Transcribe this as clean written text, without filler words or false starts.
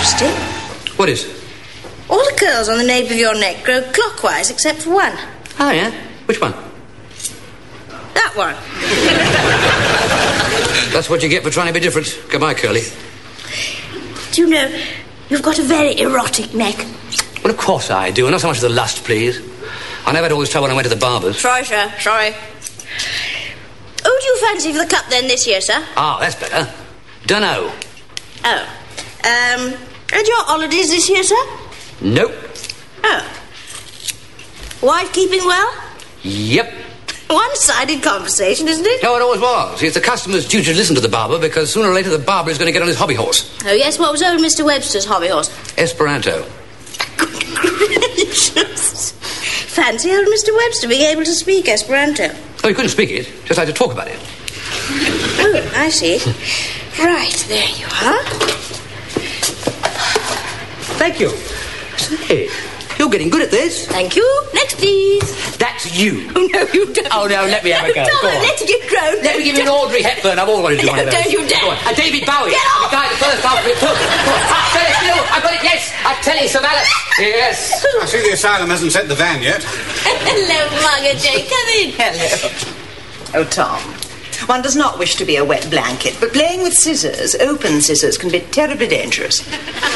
interesting. What is? All the curls on the nape of your neck grow clockwise except for one. Oh, yeah? Which one? That one. That's what you get for trying to be different. Goodbye, Curly. Do you know, you've got a very erotic neck. Well, of course I do. Not so much as the lust, please. I never had all this trouble when I went to the barber's. Sorry, sir. Sorry. Who do you fancy for the cup then this year, sir? Ah, that's better. Dunno. Oh. And your holidays this year, sir? Nope. Oh. Wife keeping well? Yep. One-sided conversation, isn't it? No, it always was. It's the customer's duty to listen to the barber because sooner or later the barber is going to get on his hobby horse. Oh, yes, what was old Mr. Webster's hobby horse? Esperanto. Good gracious. Fancy old Mr. Webster being able to speak Esperanto. Oh, he couldn't speak it, just had to talk about it. Oh, I see. Right, there you are. Thank you. Say, you're getting good at this. Thank you. Next, please. That's you. Oh, no, you don't. Oh, no, let me have a go. Tom, Go on. let it grow. Let me give you an Audrey Hepburn. I've always wanted to do one of those. Don't you dare. Go on. A David Bowie. Get off. The guy the first half of it took. Very still. I've got it, yes. I tell you, Sir Mallet. Yes. I see the asylum hasn't sent the van yet. Hello, Margaret J. Come in. Hello. Oh, Tom. One does not wish to be a wet blanket, but playing with scissors, open scissors, can be terribly dangerous.